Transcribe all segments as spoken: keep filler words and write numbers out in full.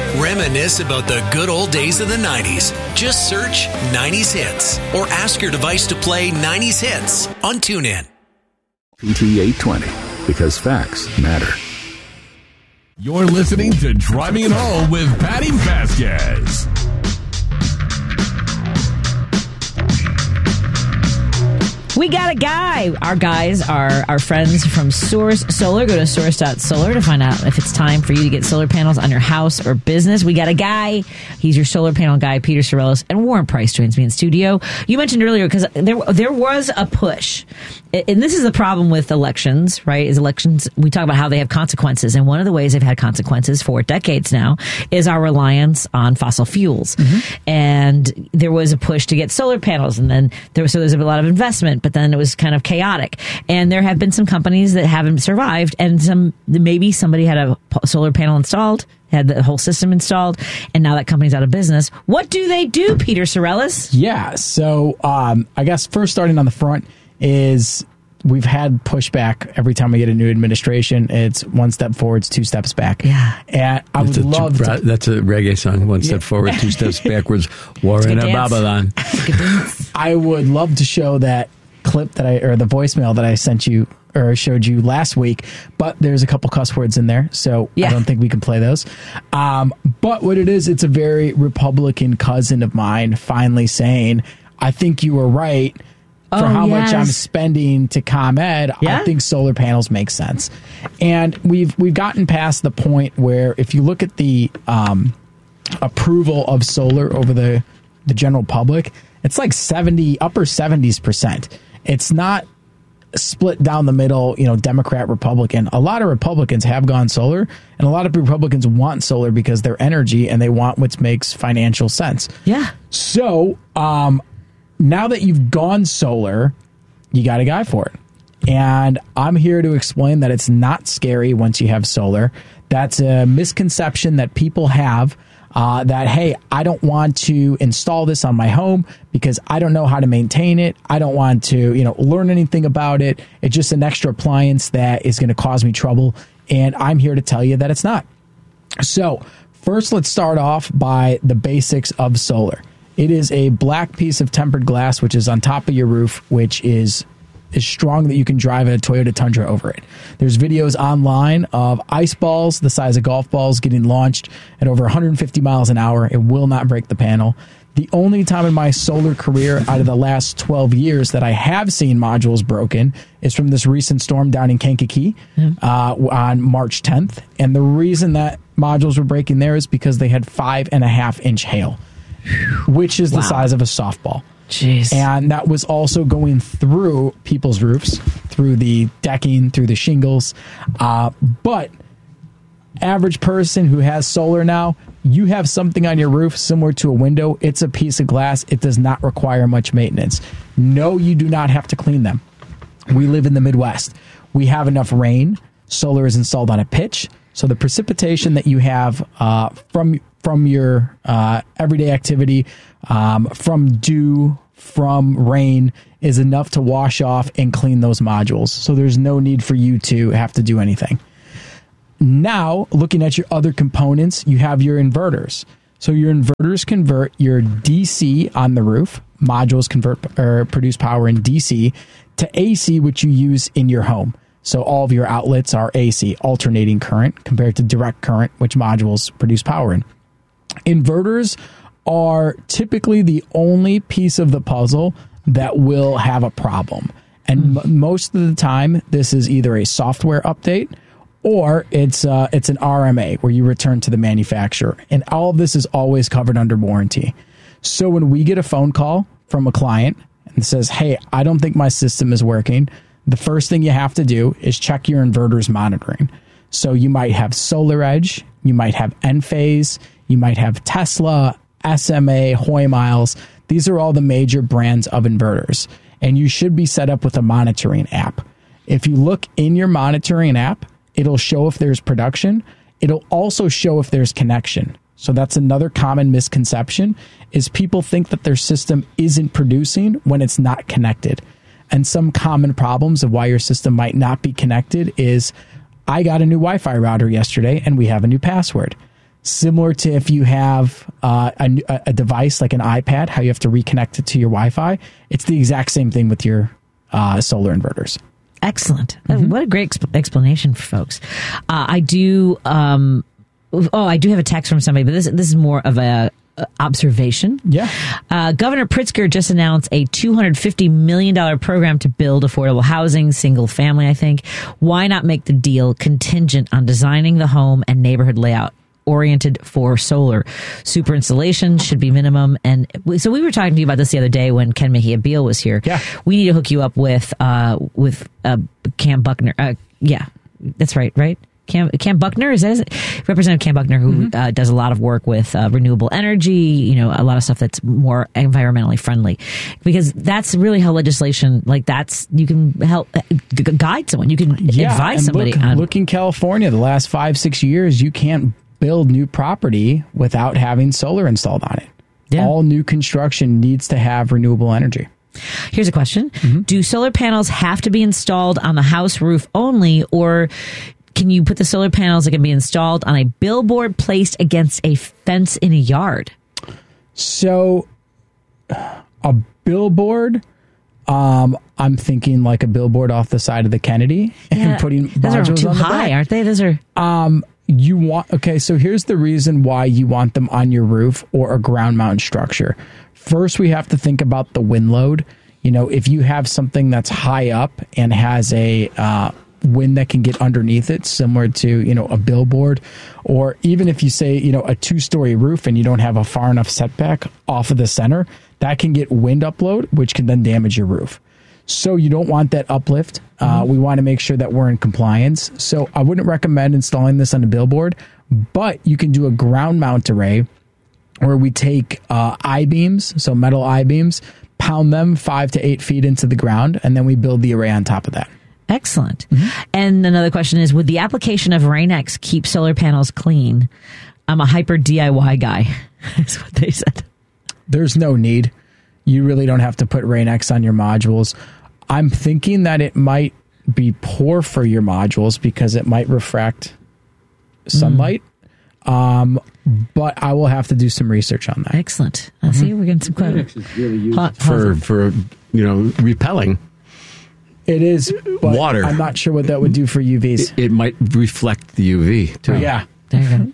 Reminisce about the good old days of the nineties. Just search nineties Hits or ask your device to play nineties Hits on TuneIn. P T eight twenty, because facts matter. You're listening to Driving It Home with Patty Vasquez. We got a guy. Our guys are our friends from Source Solar. Go to source dot solar to find out if it's time for you to get solar panels on your house or business. We got a guy. He's your solar panel guy, Peter Sorellis, and Warren Price joins me in studio. You mentioned earlier, because there there was a push, and this is the problem with elections, right? Is elections, we talk about how they have consequences, and one of the ways they've had consequences for decades now is our reliance on fossil fuels. Mm-hmm. And there was a push to get solar panels, and then there was so there's a lot of investment, but then it was kind of chaotic. And there have been some companies that haven't survived, and some maybe somebody had a solar panel installed, had the whole system installed, and now that company's out of business. What do they do, Peter Sorellis? Yeah, so um, I guess first starting on the front is we've had pushback every time we get a new administration. It's one step forwards, two steps back. Yeah. And I that's would a, love to... That's a reggae song. One step yeah. forward, two steps backwards. War in a Babylon. I would love to show that clip that I, or the voicemail that I sent you or showed you last week, but there's a couple cuss words in there, so yeah. I don't think we can play those. Um, but what it is, it's a very Republican cousin of mine finally saying, I think you were right for oh, how yes. much I'm spending to ComEd. Yeah? I think solar panels make sense. And we've we've gotten past the point where if you look at the um, approval of solar over the, the general public, it's like seventy, upper seventies percent. It's not split down the middle, you know, Democrat, Republican. A lot of Republicans have gone solar, and a lot of Republicans want solar because they're energy and they want what makes financial sense. Yeah. So um, now that you've gone solar, you got a guy for it. And I'm here to explain that it's not scary once you have solar. That's a misconception that people have. Uh, that, hey, I don't want to install this on my home because I don't know how to maintain it. I don't want to, you know, learn anything about it. It's just an extra appliance that is going to cause me trouble. And I'm here to tell you that it's not. So first, let's start off by the basics of solar. It is a black piece of tempered glass, which is on top of your roof, which is is strong that you can drive a Toyota Tundra over it. There's videos online of ice balls the size of golf balls getting launched at over one hundred fifty miles an hour. It will not break the panel. The only time in my solar career out of the last twelve years that I have seen modules broken is from this recent storm down in Kankakee mm. uh, on March tenth. And the reason that modules were breaking there is because they had five and a half inch hail, which is wow. the size of a softball. Jeez. And that was also going through people's roofs, through the decking, through the shingles. Uh, but average person who has solar now, you have something on your roof similar to a window. It's a piece of glass. It does not require much maintenance. No, you do not have to clean them. We live in the Midwest. We have enough rain. Solar is installed on a pitch. So the precipitation that you have uh, from from your uh, everyday activity, um, from dew, from rain, is enough to wash off and clean those modules. So there's no need for you to have to do anything. Now, looking at your other components, you have your inverters. So your inverters convert your D C on the roof, modules convert or produce power in D C, to A C, which you use in your home. So all of your outlets are A C, alternating current, compared to direct current, which modules produce power in. Inverters are typically the only piece of the puzzle that will have a problem. And m- most of the time, this is either a software update or it's uh, it's an R M A where you return to the manufacturer. And all of this is always covered under warranty. So when we get a phone call from a client and says, hey, I don't think my system is working, the first thing you have to do is check your inverter's monitoring. So you might have SolarEdge, you might have Enphase, you might have Tesla, S M A, Hoy Miles. These are all the major brands of inverters. And you should be set up with a monitoring app. If you look in your monitoring app, it'll show if there's production. It'll also show if there's connection. So that's another common misconception, is people think that their system isn't producing when it's not connected. And some common problems of why your system might not be connected is, I got a new Wi-Fi router yesterday and we have a new password. Similar to if you have uh, a, a device like an iPad, how you have to reconnect it to your Wi-Fi. It's the exact same thing with your uh, solar inverters. Excellent. Mm-hmm. What a great exp- explanation for folks. Uh, I do. Um, oh, I do have a text from somebody, but this this is more of a observation. Yeah. Uh, Governor Pritzker just announced a two hundred fifty million dollars program to build affordable housing, single family, I think. Why not make the deal contingent on designing the home and neighborhood layout oriented for solar? Super installation should be minimum. And so we were talking to you about this the other day when Ken Mejia Beal was here. Yeah. We need to hook you up with, uh, with, uh, Cam Buckner. Uh, yeah, that's right, right? Cam, Cam Buckner, is that is it? Representative Cam Buckner, who mm-hmm. uh, does a lot of work with uh, renewable energy, you know, a lot of stuff that's more environmentally friendly, because that's really how legislation, like that's, you can help uh, guide someone, you can yeah, advise somebody look, on. Look in California, the last five, six years, you can't build new property without having solar installed on it. Yeah. All new construction needs to have renewable energy. Here's a question. Mm-hmm. Do solar panels have to be installed on the house roof only, or can you put the solar panels that can be installed on a billboard placed against a fence in a yard? So a billboard, um, I'm thinking like a billboard off the side of the Kennedy yeah, and putting those modules are too on the high, back. aren't they? Those are... Um, you want, okay, so here's the reason why you want them on your roof or a ground mount structure. First, we have to think about the wind load. You know, if you have something that's high up and has a uh, wind that can get underneath it, similar to, you know, a billboard, or even if you say, you know, a two-story roof and you don't have a far enough setback off of the center, that can get wind upload, which can then damage your roof. So you don't want that uplift. Uh, mm-hmm. We want to make sure that we're in compliance. So I wouldn't recommend installing this on a billboard, but you can do a ground mount array where we take uh, I-beams, so metal I-beams, pound them five to eight feet into the ground, and then we build the array on top of that. Excellent. Mm-hmm. And another question is, would the application of Rain-X keep solar panels clean? I'm a hyper D I Y guy, is what they said. There's no need. You really don't have to put Rain-X on your modules. I'm thinking that it might be poor for your modules because it might refract sunlight. Mm. Um, but I will have to do some research on that. Excellent. I mm-hmm. see we're getting some Rain-X is really used for, for, you know, repelling. It is, but water. I'm not sure what that would do for U Vs. It, it might reflect the U V, too. Yeah. There you go.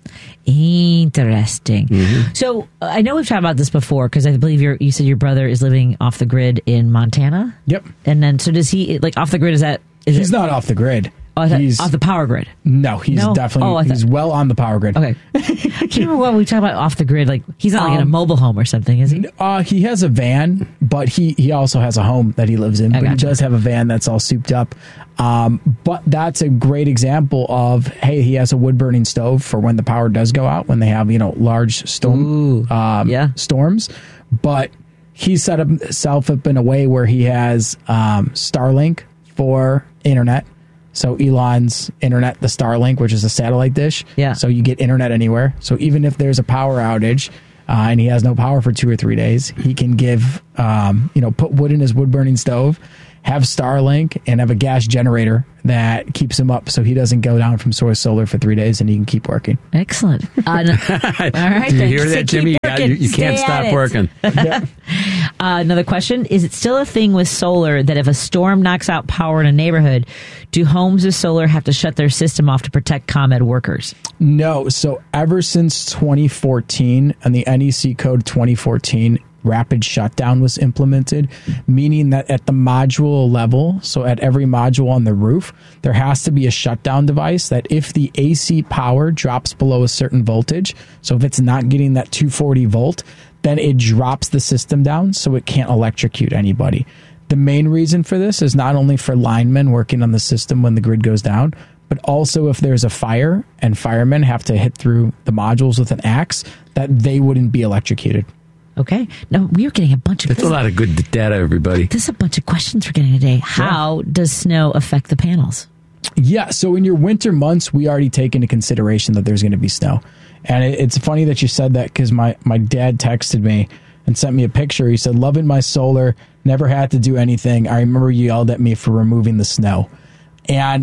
Interesting. Mm-hmm. So uh, I know we've talked about this before because I believe your you said your brother is living off the grid in Montana. Yep. And then so does he like off the grid? Is that is he's it, not off the grid? Oh, he's off the power grid. No, he's no? definitely oh, he's well on the power grid. Okay. I can't remember what we talked about off the grid. Like he's not like um, in a mobile home or something, is he? Uh, he has a van, but he he also has a home that he lives in. I but gotcha. He does have a van that's all souped up. Um, but that's a great example of, hey, he has a wood burning stove for when the power does go out, when they have, you know, large storm Ooh, um, yeah. storms. But he set himself up in a way where he has um, Starlink for internet. So Elon's internet, the Starlink, which is a satellite dish. Yeah. So you get internet anywhere. So even if there's a power outage uh, and he has no power for two or three days, he can give, um, you know, put wood in his wood burning stove, have Starlink, and have a gas generator that keeps him up so he doesn't go down from Source Solar for three days and he can keep working. Excellent. Uh, no, all right. Do you then. hear So that, Jimmy? You, got, you, you can't stop working. Yeah. Uh, another question. Is it still a thing with solar that if a storm knocks out power in a neighborhood, do homes with solar have to shut their system off to protect ComEd workers? No. So ever since twenty fourteen and the N E C code twenty fourteen, rapid shutdown was implemented, meaning that at the module level, so at every module on the roof, there has to be a shutdown device that if the A C power drops below a certain voltage, so if it's not getting that two forty volt, then it drops the system down so it can't electrocute anybody. The main reason for this is not only for linemen working on the system when the grid goes down, but also if there's a fire and firemen have to hit through the modules with an axe, that they wouldn't be electrocuted. Okay. Now, we are getting a bunch of... That's a lot of good data, everybody. There's a bunch of questions we're getting today. How yeah. does snow affect the panels? Yeah, so in your winter months, we already take into consideration that there's going to be snow. And it, it's funny that you said that because my, my dad texted me and sent me a picture. He said, loving my solar, never had to do anything. I remember you yelled at me for removing the snow. And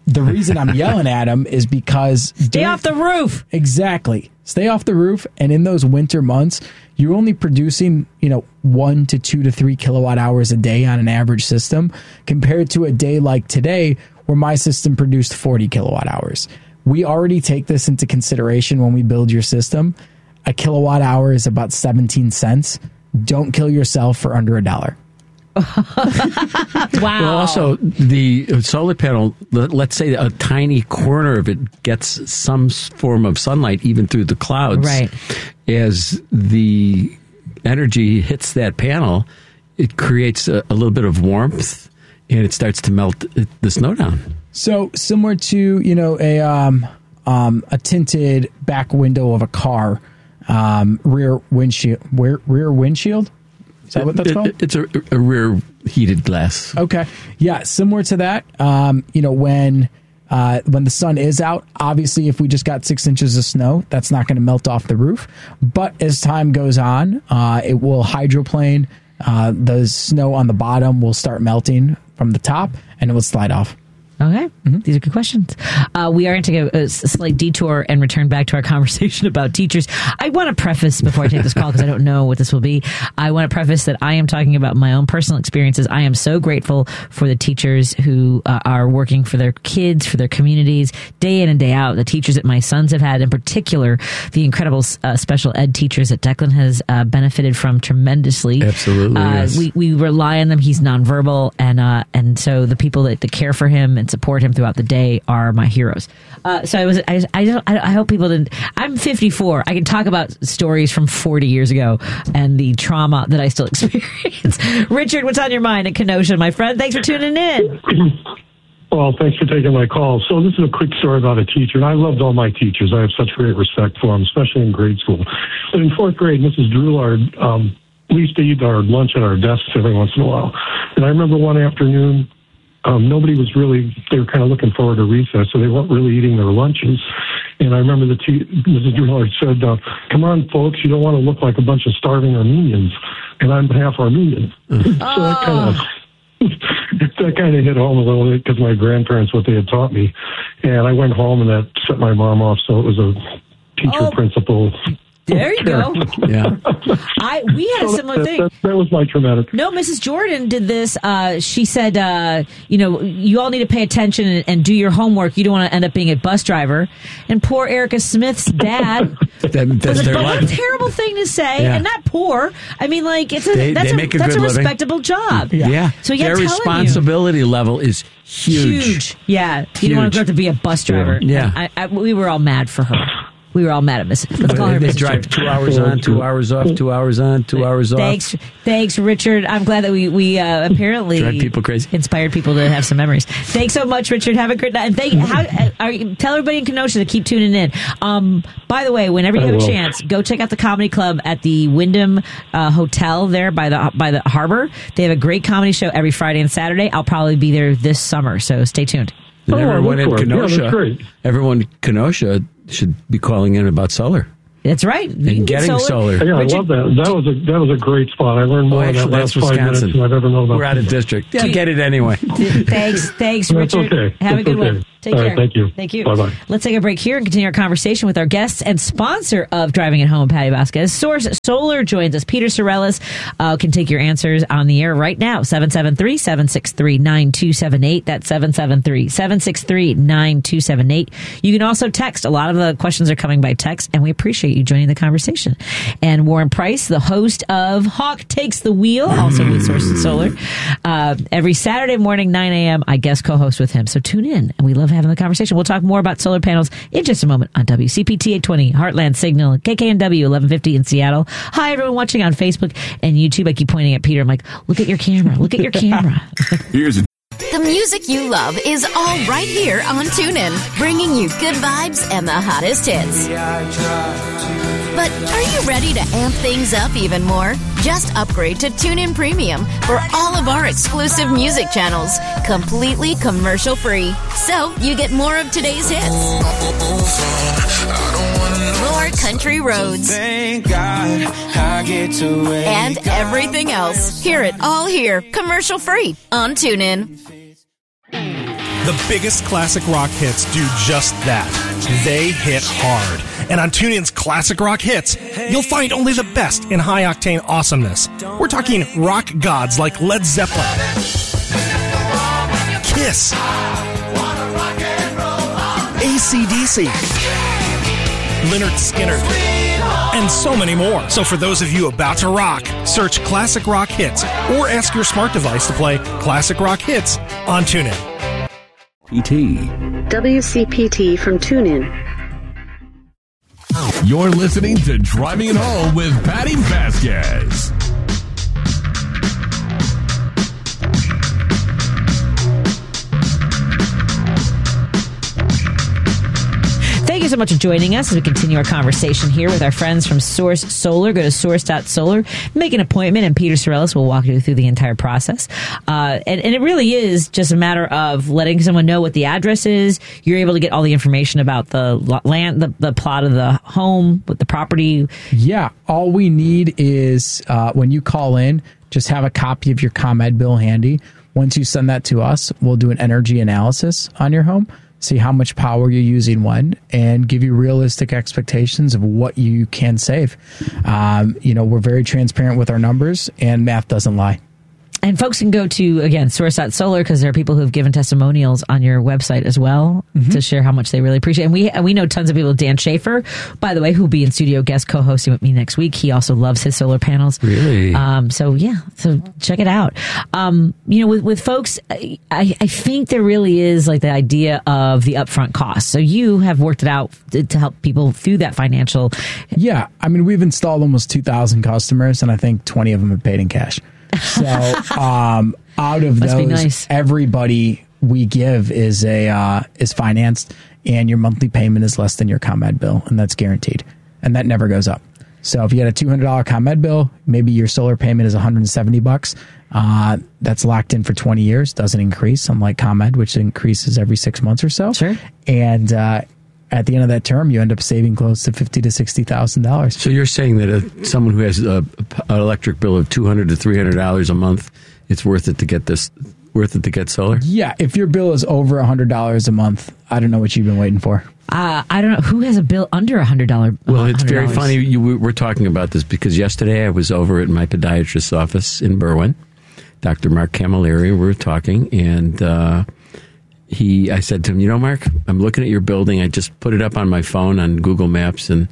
the reason I'm yelling at him is because Stay during- off the roof. Exactly. Stay off the roof. And in those winter months, you're only producing, you know, one to two to three kilowatt hours a day on an average system compared to a day like today where my system produced forty kilowatt hours. We already take this into consideration when we build your system. A kilowatt hour is about seventeen cents. Don't kill yourself for under a dollar. Wow. Well, also, the solar panel, let- let's say a tiny corner of it gets some s- form of sunlight, even through the clouds. Right. As the energy hits that panel, it creates a, a little bit of warmth, and it starts to melt it- the snow down. So similar to, you know, a um, um, a tinted back window of a car, um, rear windshield, rear, rear windshield. Is that what that's It- called? it- It's a, a rear heated glass. Okay. Yeah, similar to that. Um, you know, when uh, when the sun is out, obviously, if we just got six inches of snow, that's not going to melt off the roof. But as time goes on, uh, it will hydroplane. Uh, the snow on the bottom will start melting from the top, and it will slide off. Okay. These are good questions. Uh, we are going to take a, a slight detour and return back to our conversation about teachers. I want to preface, before I take this call, because I don't know what this will be, I want to preface that I am talking about my own personal experiences. I am so grateful for the teachers who uh, are working for their kids, for their communities, day in and day out. The teachers that my sons have had, in particular, the incredible uh, special ed teachers that Declan has uh, benefited from tremendously. Absolutely, Uh, yes. we, we rely on them. He's nonverbal, and uh, and so the people that, that care for him and support him throughout the day are my heroes. Uh, so I was, I, I don't, I hope people didn't. I'm fifty-four. I can talk about stories from forty years ago and the trauma that I still experience. Richard, what's on your mind in Kenosha, my friend? Thanks for tuning in. Well, thanks for taking my call. So this is a quick story about a teacher, and I loved all my teachers. I have such great respect for them, especially in grade school. But in fourth grade, Missus Drulard, um, we used to eat our lunch at our desks every once in a while. And I remember one afternoon, um, nobody was really, they were kind of looking forward to recess, so they weren't really eating their lunches. And I remember the te- Missus Drulard said, uh, come on, folks, you don't want to look like a bunch of starving Armenians. And I'm half Armenian. Mm-hmm. So that kind of... that kind of hit home a little bit because my grandparents, what they had taught me. And I went home and that set my mom off. So it was a teacher Oh. principal. There you go. Yeah. I we had a So similar that, thing. That, that was my traumatic. No, Missus Jordan did this. Uh, she said, uh, you know, you all need to pay attention and, and do your homework. You don't want to end up being a bus driver. And poor Erica Smith's dad That, was that's a, their but what a life. terrible thing to say. Yeah. And not poor. I mean, like, it's a, They- that's, they a, make a that's a good living. respectable job. Yeah. So yeah, their telling you. responsibility level is huge. Huge. Yeah. You don't want to grow Huge. up to be a bus driver. Yeah. I, I, we were all mad for her. We were all mad at Missus Let's call her They Missus drive Jordan. two hours on, two hours off, two hours on, two hours off. Thanks, thanks, Richard. I'm glad that we we uh, apparently Drive people crazy. inspired people to have some memories. Thanks so much, Richard. Have a great night. And thank how are you, tell everybody in Kenosha to keep tuning in. Um, by the way, whenever you I have a will. chance, go check out the comedy club at the Wyndham uh, Hotel there by the by the harbor. They have a great comedy show every Friday and Saturday. I'll probably be there this summer, so stay tuned. And Oh, I everyone look in for it. Yeah, that's Kenosha, great. everyone in Kenosha should be calling in about solar That's right. You can and get getting solar. Yeah, Richard- I love that. That was a that was a great spot. I learned Oh, more in that actually, last that's five minutes Wisconsin. than I've ever known about. We're out of district. Yeah, get it anyway. Thanks, thanks, That's Richard. okay. Have a That's good okay. one. Take All right, care. thank you. Thank you. Bye-bye. Let's take a break here and continue our conversation with our guests and sponsor of Driving It Home, Patty Vasquez. Source Solar joins us. Peter Sorellis uh, can take your answers on the air right now. seven seven three, seven six three, nine two seven eight. That's seven seven three, seven six three, nine two seven eight. You can also text. A lot of the questions are coming by text, and we appreciate you joining the conversation. And Warren Price, the host of Hawk Takes the Wheel, also with Source and Solar. Uh, every Saturday morning, nine a.m., I guest co-host with him. So tune in, and we love having the conversation. We'll talk more about solar panels in just a moment on W C P T eight twenty, Heartland Signal, K K N W eleven fifty in Seattle. Hi, everyone watching on Facebook and YouTube. I keep pointing at Peter. I'm like, look at your camera. Look at your camera. Here's a The music you love is all right here on TuneIn, bringing you good vibes and the hottest hits. But are you ready to amp things up even more? Just upgrade to TuneIn Premium for all of our exclusive music channels, completely commercial free. So you get more of today's hits, more country roads, Thank God I get to wake and up. everything else. Hear it all here, commercial free on TuneIn. The biggest classic rock hits do just that. They hit hard. And on TuneIn's Classic Rock Hits, you'll find only the best in high-octane awesomeness. We're talking rock gods like Led Zeppelin, Kiss, A C D C, Lynyrd Skynyrd, and so many more. So for those of you about to rock, search Classic Rock Hits or ask your smart device to play Classic Rock Hits on TuneIn. P T. W C P T from TuneIn. You're listening to Driving It Home with Patty Vasquez. Thank you so much for joining us as we continue our conversation here with our friends from Source Solar. Go to source dot solar, make an appointment, and Peter Sorellis will walk you through the entire process. Uh, and, and it really is just a matter of letting someone know what the address is. You're able to get all the information about the land, the, the plot of the home, with the property. Yeah, all we need is uh, when you call in, just have a copy of your ComEd bill handy. Once you send that to us, we'll do an energy analysis on your home, see how much power you're using when, and give you realistic expectations of what you can save. Um, you know, we're very transparent with our numbers, and math doesn't lie. And folks can go to, again, source dot solar, because there are people who have given testimonials on your website as well mm-hmm. to share how much they really appreciate it. And we we know tons of people. Dan Schaefer, by the way, who'll be in studio guest co-hosting with me next week. He also loves his solar panels. Really? Um, so, yeah, so check it out. Um, you know, with, with folks, I, I think there really is like the idea of the upfront cost. So you have worked it out to, to help people through that financial. Yeah. I mean, we've installed almost two thousand customers, and I think twenty of them have paid in cash. So um, out of Must those, nice. everybody we give is a uh, is financed, and your monthly payment is less than your ComEd bill, and that's guaranteed, and that never goes up. So if you had a two hundred dollars ComEd bill, maybe your solar payment is one hundred seventy bucks. Uh, that's locked in for twenty years, doesn't increase, unlike ComEd, which increases every six months or so. Sure. And uh, at the end of that term, you end up saving close to fifty to sixty thousand dollars. So you're saying that a, someone who has a, an electric bill of two hundred to three hundred dollars a month, it's worth it to get this, worth it to get solar? Yeah, if your bill is over a hundred dollars a month, I don't know what you've been waiting for. Uh, I don't know who has a bill under a hundred dollar. Well, it's very funny you we we're talking about this because yesterday I was over at my podiatrist's office in Berwyn, Doctor Mark Camilleri. We were talking, and uh, he, I said to him, "You know, Mark, I'm looking at your building. I just put it up on my phone on Google Maps, and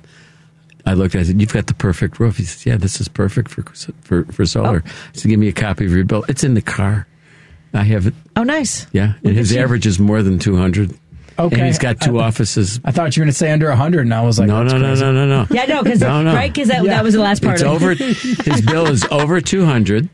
I looked. I said, you've got the perfect roof." He said, "Yeah, this is perfect for for for solar." Oh. I said, "Give me a copy of your bill. It's in the car. I have it." Oh, nice. Yeah, and his average is more than two hundred. Okay, and he's got two I, offices. I thought you were going to say under a hundred, and I was like, no, no, no, no, no, no. Yeah, no, because no, no. right, because that, yeah. that was the last part it's of it. Over, his bill is over two hundred,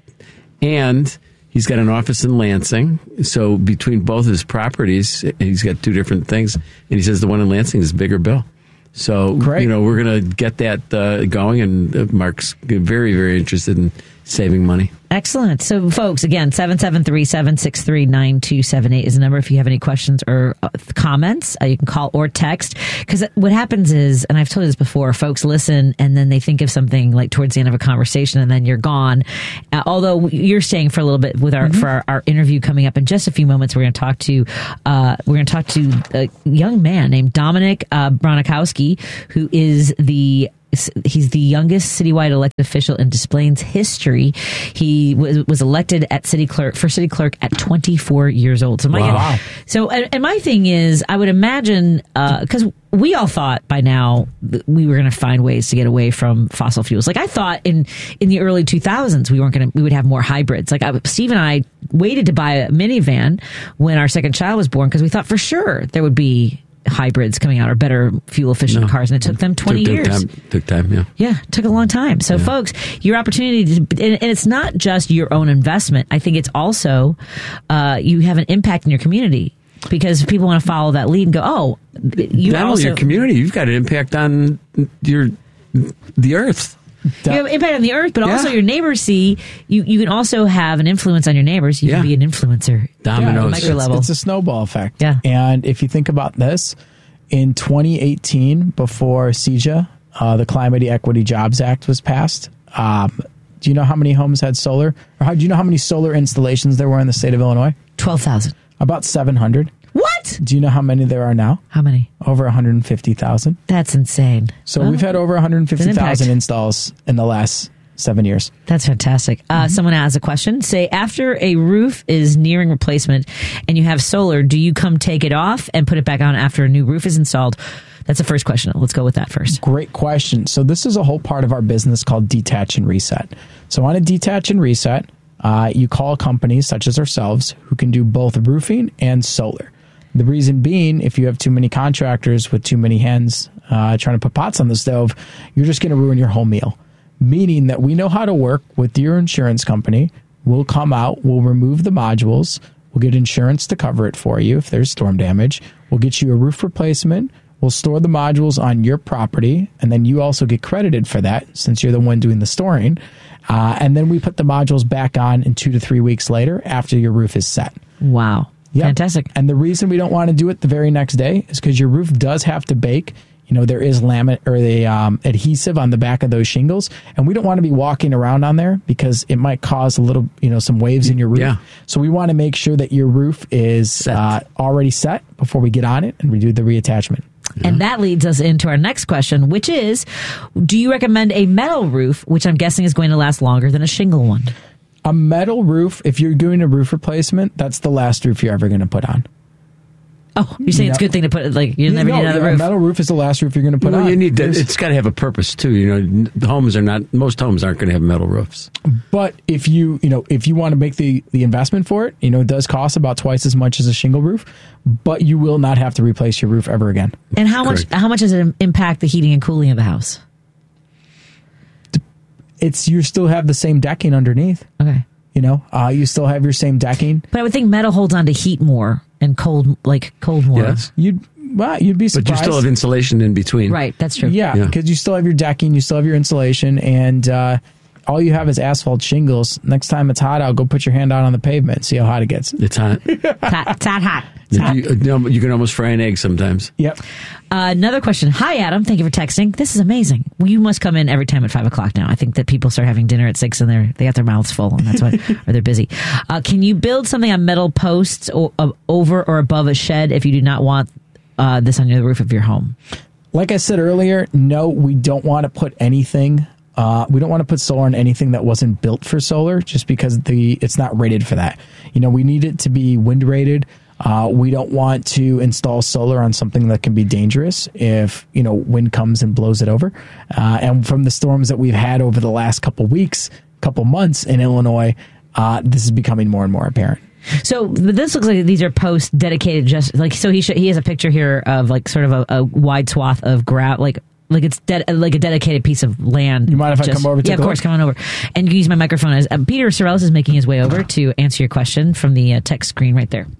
and he's got an office in Lansing. So between both his properties, he's got two different things, and he says the one in Lansing is a bigger bill. So Great. you know we're going to get that uh, going, and uh, Mark's very, very interested in saving money. Excellent. So, folks, again, seven seven three, seven six three, nine two seven eight is the number if you have any questions or uh, comments. Uh, you can call or text. Because what happens is, and I've told you this before, folks listen and then they think of something like towards the end of a conversation and then you're gone. Uh, although you're staying for a little bit with our mm-hmm. for our, our interview coming up in just a few moments. We're going to talk to uh, we're going to talk to a young man named Dominic uh, Bronikowski, who is the He's the youngest citywide elected official in Des Plaines history. He was, was elected at city clerk for city clerk at twenty-four years old. So my wow. so and, and my thing is, I would imagine because uh, we all thought by now that we were going to find ways to get away from fossil fuels. Like I thought in in the early two thousands we weren't going to we would have more hybrids. Like I, Steve and I waited to buy a minivan when our second child was born because we thought for sure there would be hybrids coming out or better fuel efficient no. cars, and it took them twenty took, years. Took time, took time, yeah. Yeah, it took a long time. So, yeah. folks, your opportunity, to, and, and it's not just your own investment. I think it's also uh, you have an impact in your community because people want to follow that lead and go, oh, you not also, only your community, you've got an impact on your the earth. You have an impact on the earth, but yeah. also your neighbors see you. You can also have an influence on your neighbors. You yeah. can be an influencer. Dominoes. Yeah, micro level. It's, it's a snowball effect. Yeah. And if you think about this, in twenty eighteen, before C E J A, uh, the Climate Equity Jobs Act was passed, um, do you know how many homes had solar? Or how, do you know how many solar installations there were in the state of Illinois? twelve thousand. About seven hundred. Correct. Do you know how many there are now? How many? Over one hundred fifty thousand. That's insane. So Well, we've had over one hundred fifty thousand installs in the last seven years. That's fantastic. Uh, Mm-hmm. Someone has a question. Say, after a roof is nearing replacement and you have solar, do you come take it off and put it back on after a new roof is installed? That's the first question. Let's go with that first. Great question. So this is a whole part of our business called detach and reset. So on a detach and reset, uh, you call companies such as ourselves who can do both roofing and solar. The reason being, if you have too many contractors with too many hands uh, trying to put pots on the stove, you're just going to ruin your whole meal. Meaning that we know how to work with your insurance company. We'll come out, we'll remove the modules, we'll get insurance to cover it for you if there's storm damage. We'll get you a roof replacement. We'll store the modules on your property, and then you also get credited for that since you're the one doing the storing. Uh, and then we put the modules back on in two to three weeks later after your roof is set. Wow. Yep. Fantastic. And the reason we don't want to do it the very next day is because your roof does have to bake. You know, there is laminate or the um, adhesive on the back of those shingles, and we don't want to be walking around on there because it might cause a little, you know, some waves in your roof. Yeah. So we want to make sure that your roof is uh, already set before we get on it and we do the reattachment. And that leads us into our next question, which is, do you recommend a metal roof, which I'm guessing is going to last longer than a shingle one? A metal roof, if you're doing a roof replacement, that's the last roof you're ever going to put on. Oh, you're saying Yeah. it's a good thing to put, like, you never no, need another a roof. metal roof is the last roof you're going to put well, on. you need to, There's- it's got to have a purpose too. You know, the homes are not. Most homes aren't going to have metal roofs. But if you, you know, if you want to make the, the investment for it, you know, it does cost about twice as much as a shingle roof, but you will not have to replace your roof ever again. And how much, how much does it impact the heating and cooling of the house? It's, you still have the same decking underneath. Okay. You know, uh, you still have your same decking. But I would think metal holds on to heat more and cold, like cold more. Yes. You'd, well, you'd be surprised. But you still have insulation in between. Right, that's true. Yeah, Yeah. because you still have your decking, you still have your insulation, and uh, all you have is asphalt shingles. Next time it's hot out, go put your hand out on the pavement and see how hot it gets. It's hot. It's hot. It's hot. hot. It's hot. You, you know, you can almost fry an egg sometimes. Yep. Uh, another question. Hi, Adam. Thank you for texting. This is amazing. Well, you must come in every time at five o'clock now. I think that people start having dinner at six and they're, they got their mouths full, and that's why, or they're busy. Uh, can you build something on metal posts o- uh, over or above a shed if you do not want uh, this on the roof of your home? Like I said earlier, no, we don't want to put anything. Uh, we don't want to put solar on anything that wasn't built for solar, just because the it's not rated for that. You know, we need it to be wind rated. Uh, we don't want to install solar on something that can be dangerous if, you know, wind comes and blows it over. Uh, and from the storms that we've had over the last couple weeks, couple months in Illinois, uh, this is becoming more and more apparent. So this looks like these are posts dedicated just like, so he sh- he has a picture here of like sort of a, a wide swath of ground, like like it's de- like a dedicated piece of land. You mind if I just, come over? Yeah, of course, come on over. And you can use my microphone. As uh, Peter Sorrells is making his way over to answer your question from the uh, text screen right there.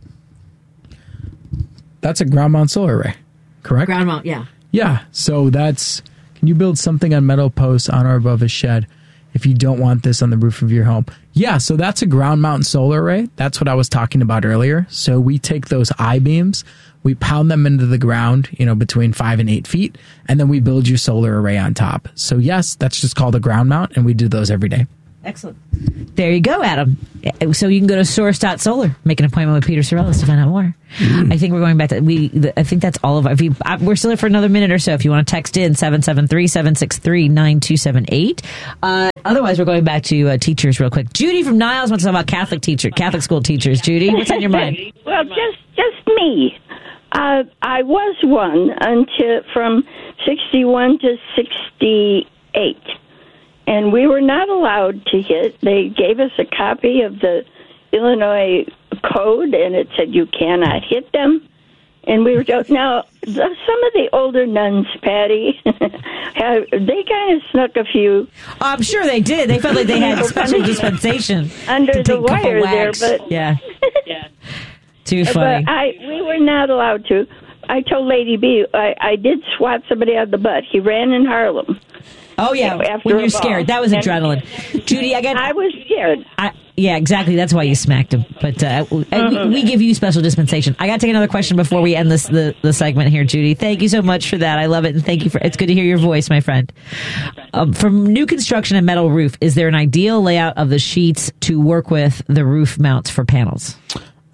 That's a ground mount solar array, correct? Ground mount, yeah. Yeah. So that's, can you build something on metal posts on or above a shed if you don't want this on the roof of your home? Yeah. So that's a ground mount solar array. That's what I was talking about earlier. So we take those I-beams, we pound them into the ground, you know, between five and eight feet, and then we build your solar array on top. So yes, that's just called a ground mount, and we do those every day. Excellent. There you go, Adam. So you can go to source dot solar, make an appointment with Peter Sorrells to find out more. Mm. I think we're going back to, we, I think that's all of our, if you, we're still here for another minute or so. If you want to text in seven seven three, seven six three, nine two seven eight. Uh, otherwise, we're going back to uh, teachers real quick. Judy from Niles wants to talk about Catholic teacher, Catholic school teachers. Judy, what's on your mind? Well, just, just me. Uh, I was one until from sixty-one to sixty-eight. And we were not allowed to hit. They gave us a copy of the Illinois code, and it said you cannot hit them. And we were told, now, the, some of the older nuns, Patty, have, they kind of snuck a few. I'm sure they did. They felt like they had special dispensation under to the take a couple wire there, whacks. but yeah, yeah, too funny. But I, we were not allowed to. I told Lady B, I, I did swat somebody on the butt. He ran in Harlem. Oh yeah, After when a you're ball. scared, that was And- adrenaline. Judy, I got. I was scared. I, yeah, exactly. That's why you smacked him. But uh, mm-hmm. we, we give you special dispensation. I got to take another question before we end this the, the segment here, Judy. Thank you so much for that. I love it, and thank you for. It's good to hear your voice, my friend. Um, from new construction and metal roof, is there an ideal layout of the sheets to work with the roof mounts for panels?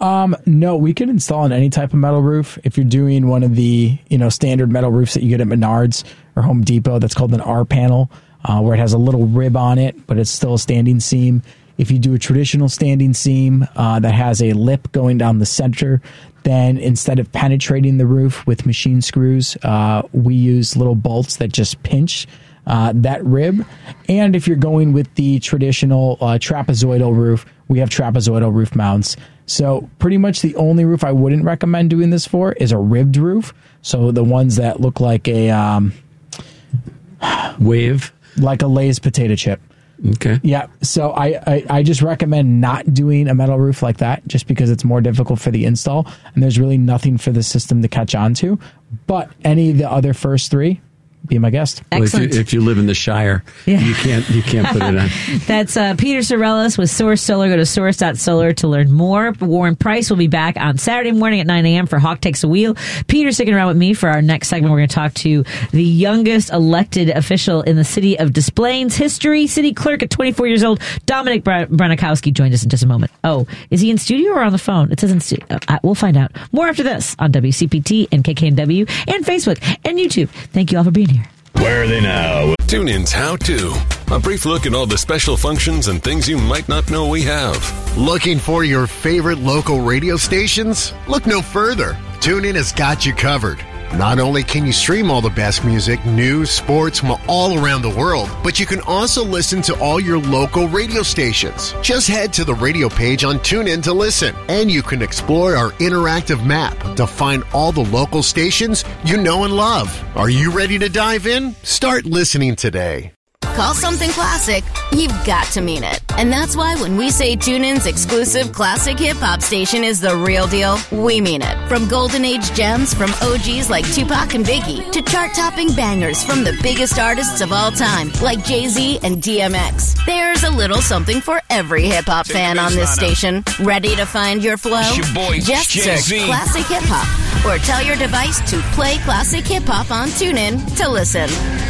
Um, no, we could install on any type of metal roof. If you're doing one of the, you know, standard metal roofs that you get at Menards or Home Depot, that's called an R panel, uh, where it has a little rib on it, but it's still a standing seam. If you do a traditional standing seam uh, that has a lip going down the center, then instead of penetrating the roof with machine screws, uh, we use little bolts that just pinch uh, that rib. And if you're going with the traditional uh, trapezoidal roof, we have trapezoidal roof mounts. So pretty much the only roof I wouldn't recommend doing this for is a ribbed roof. So the ones that look like a um, wave, like a Lay's potato chip. Okay. Yeah. So I, I, I just recommend not doing a metal roof like that just because it's more difficult for the install and there's really nothing for the system to catch on to. But any of the other first three, be my guest. Excellent. Well, if, you, if you live in the Shire, yeah. you can't you can't put it on. That's uh, Peter Sorellis with Source Solar. Go to source dot solar to learn more. Warren Price will be back on Saturday morning at nine a.m. for Hawk Takes a Wheel. Peter's sticking around with me for our next segment. We're going to talk to the youngest elected official in the city of Des Plaines history. City clerk at twenty-four years old, Dominic Br- Branikowski joins us in just a moment. Oh, is he in studio or on the phone? It says in studio. Uh, we'll find out. More after this on W C P T and K K N W and Facebook and YouTube. Thank you all for being here. Where are they now? TuneIn's How To. A brief look at all the special functions and things you might not know we have. Looking for your favorite local radio stations? Look no further. TuneIn has got you covered. Not only can you stream all the best music, news, sports from all around the world, but you can also listen to all your local radio stations. Just head to the radio page on TuneIn to listen, and you can explore our interactive map to find all the local stations you know and love. Are you ready to dive in? Start listening today. Call something classic, you've got to mean it. And that's why when we say TuneIn's exclusive classic hip-hop station is the real deal, we mean it. From golden age gems from O Gs like Tupac and Biggie to chart-topping bangers from the biggest artists of all time like Jay-Z and D M X. There's a little something for every hip-hop fan on this station. Ready to find your flow? Your boy, Just search Jay-Z. Classic Hip-Hop or tell your device to play Classic Hip-Hop on TuneIn to listen.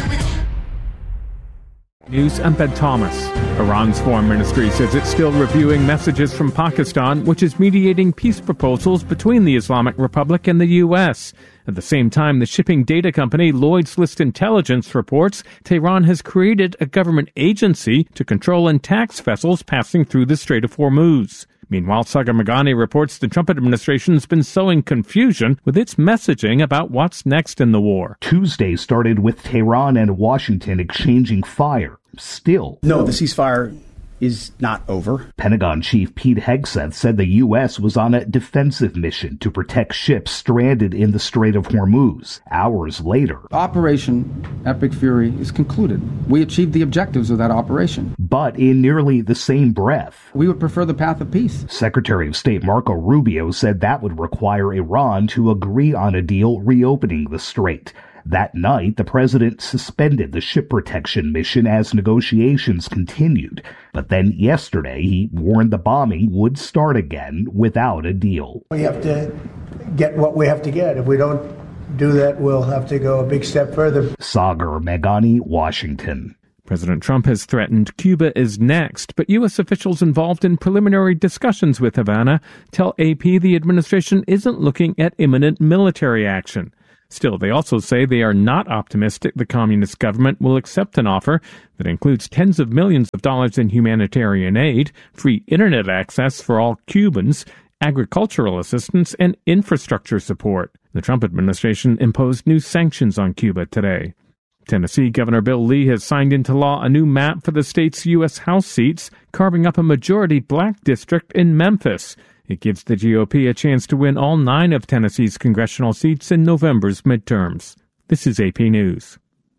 News, I'm Ben Thomas. Iran's foreign ministry says it's still reviewing messages from Pakistan, which is mediating peace proposals between the Islamic Republic and the U S. At the same time, the shipping data company Lloyd's List Intelligence reports Tehran has created a government agency to control and tax vessels passing through the Strait of Hormuz. Meanwhile, Sagar Meghani reports the Trump administration has been sowing confusion with its messaging about what's next in the war. Tuesday started with Tehran and Washington exchanging fire. Still, no, the ceasefire is not over. Pentagon Chief Pete Hegseth said the U S was on a defensive mission to protect ships stranded in the Strait of Hormuz. Hours later, Operation Epic Fury is concluded. We achieved the objectives of that operation. But in nearly the same breath, we would prefer the path of peace. Secretary of State Marco Rubio said that would require Iran to agree on a deal reopening the strait. That night, the president suspended the ship protection mission as negotiations continued. But then yesterday, he warned the bombing would start again without a deal. We have to get what we have to get. If we don't do that, we'll have to go a big step further. Sagar Meghani, Washington. President Trump has threatened Cuba is next, but U S officials involved in preliminary discussions with Havana tell A P the administration isn't looking at imminent military action. Still, they also say they are not optimistic the communist government will accept an offer that includes tens of millions of dollars in humanitarian aid, free internet access for all Cubans, agricultural assistance, and infrastructure support. The Trump administration imposed new sanctions on Cuba today. Tennessee Governor Bill Lee has signed into law a new map for the state's U S House seats, carving up a majority black district in Memphis. It gives the G O P a chance to win all nine of Tennessee's congressional seats in November's midterms. This is A P News.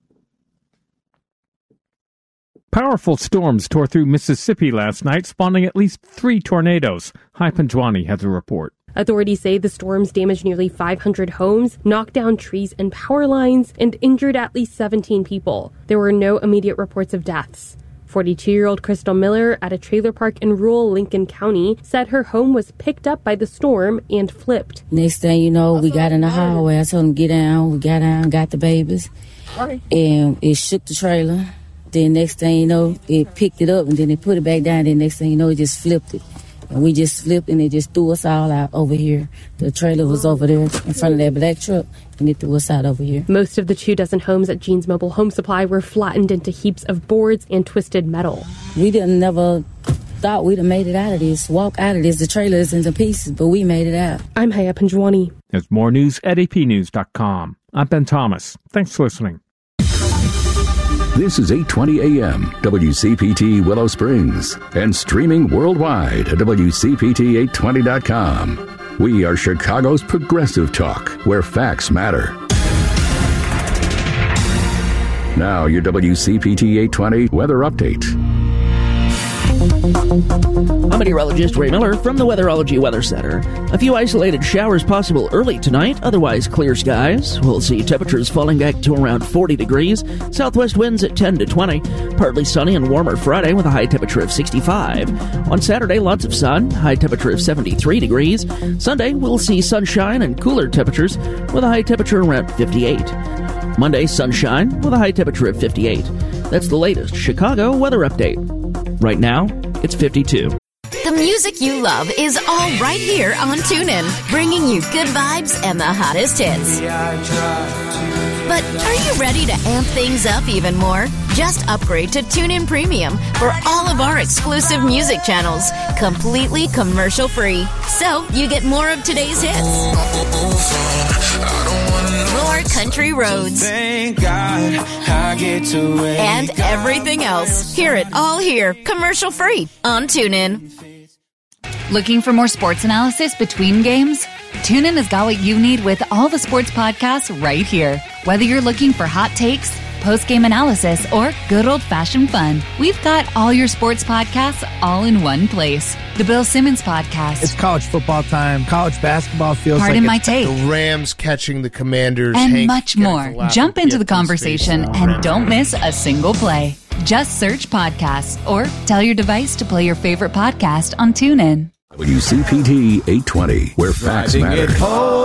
Powerful storms tore through Mississippi last night, spawning at least three tornadoes. Hai Panjwani has a report. Authorities say the storms damaged nearly five hundred homes, knocked down trees and power lines, and injured at least seventeen people. There were no immediate reports of deaths. forty-two-year-old Crystal Miller at a trailer park in rural Lincoln County said her home was picked up by the storm and flipped. Next thing you know, we got in the hallway. I told them get down. We got down, got the babies, and it shook the trailer. Then next thing you know, it picked it up, and then it put it back down. Then next thing you know, it just flipped it. And we just flipped and it just threw us all out over here. The trailer was over there in front of that black truck and it threw us out over here. Most of the two dozen homes at Gene's Mobile Home Supply were flattened into heaps of boards and twisted metal. We didn't never thought we'd have made it out of this, walk out of this. The trailer is into pieces, but we made it out. I'm Haya Panjwani. There's more news at A P news dot com. I'm Ben Thomas. Thanks for listening. This is eight twenty A M, W C P T Willow Springs, and streaming worldwide at W C P T eight twenty dot com. We are Chicago's progressive talk, where facts matter. Now, your W C P T eight twenty weather update. I'm meteorologist Ray Miller from the Weatherology Weather Center. A few isolated showers possible early tonight, otherwise clear skies. We'll see temperatures falling back to around forty degrees. Southwest winds at ten to twenty. Partly sunny and warmer Friday with a high temperature of sixty-five. On Saturday, lots of sun, high temperature of seventy-three degrees. Sunday, we'll see sunshine and cooler temperatures with a high temperature around fifty-eight. Monday, sunshine with a high temperature of fifty-eight. That's the latest Chicago weather update. Right now, it's fifty-two. The music you love is all right here on TuneIn, bringing you good vibes and the hottest hits. But are you ready to amp things up even more? Just upgrade to TuneIn Premium for all of our exclusive music channels, completely commercial-free. So you get more of today's hits, more country roads, Thank God I get to wake and everything else. Hear it all here, commercial-free on TuneIn. Looking for more sports analysis between games? TuneIn has got what you need with all the sports podcasts right here. Whether you're looking for hot takes, post-game analysis, or good old-fashioned fun, we've got all your sports podcasts all in one place. The Bill Simmons Podcast. It's college football time. College basketball feels Pardon like my it's take. the Rams catching the Commanders. And Hank much more. Jump into the conversation and don't miss a single play. Just search podcasts or tell your device to play your favorite podcast on TuneIn. W C P T eight twenty, where facts matter.